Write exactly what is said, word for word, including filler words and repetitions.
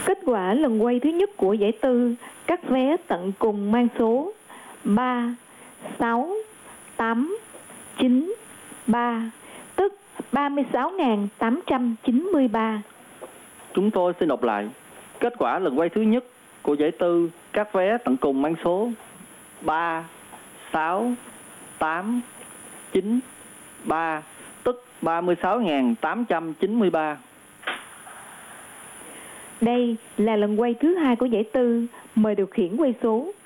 Kết quả lần quay thứ nhất của giải tư, các vé tận cùng mang số ba, sáu, tám, chín, ba, tức ba mươi sáu nghìn tám trăm chín mươi ba. Chúng tôi xin đọc lại. Kết quả lần quay thứ nhất của giải tư, các vé tận cùng mang số ba, sáu, tám, chín, ba, tức ba mươi sáu nghìn tám trăm chín mươi ba. Đây là lần quay thứ hai của giải tư, mời điều khiển quay số.